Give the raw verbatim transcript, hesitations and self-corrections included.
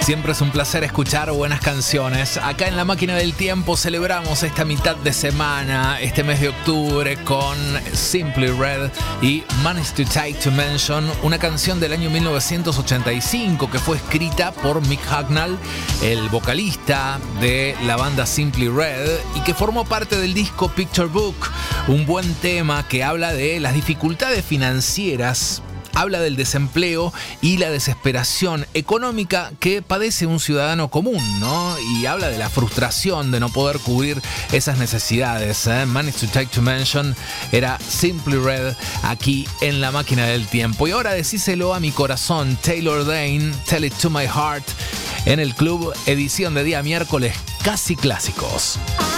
Siempre es un placer escuchar buenas canciones. Acá en La Máquina del Tiempo celebramos esta mitad de semana, este mes de octubre, con Simply Red y Managed to Take to Mention, una canción del año mil novecientos ochenta y cinco que fue escrita por Mick Hucknall, el vocalista de la banda Simply Red, y que formó parte del disco Picture Book, un buen tema que habla de las dificultades financieras, habla del desempleo y la desesperación económica que padece un ciudadano común, ¿no? Y habla de la frustración de no poder cubrir esas necesidades, ¿eh? Managed to Take to Mention era Simply Red aquí en La Máquina del Tiempo. Y ahora decíselo a mi corazón, Taylor Dayne, Tell It to My Heart, en el club, edición de día miércoles, Casi Clásicos.